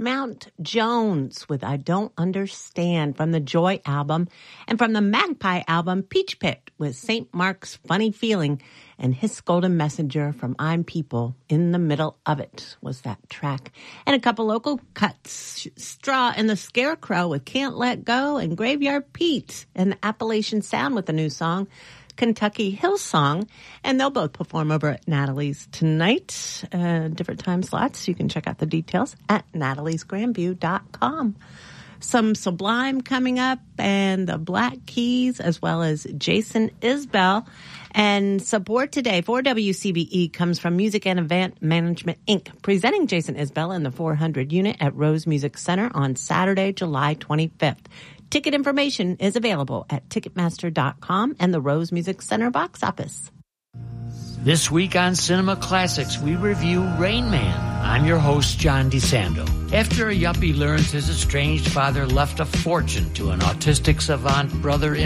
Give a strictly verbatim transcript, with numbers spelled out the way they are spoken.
Mount Jones with I Don't Understand from the Joy album, and from the Magpie album, Peach Pit with Saint Mark's Funny Feeling, and His Golden Messenger from I'm People. In the Middle of It was that track. And a couple local cuts, Straw and the Scarecrow with Can't Let Go, and Graveyard Pete and the Appalachian Sound with a new song, Kentucky Hillsong, and they'll both perform over at Natalie's tonight, uh, different time slots. You can check out the details at natalies grandview dot com. Some Sublime coming up, and the Black Keys, as well as Jason Isbell. And support today for W C B E comes from Music and Event Management, Incorporated, presenting Jason Isbell in the four hundred unit at Rose Music Center on Saturday, July twenty-fifth. Ticket information is available at ticketmaster dot com and the Rose Music Center box office. This week on Cinema Classics, we review Rain Man. I'm your host, John DeSando. After a yuppie learns his estranged father left a fortune to an autistic savant brother in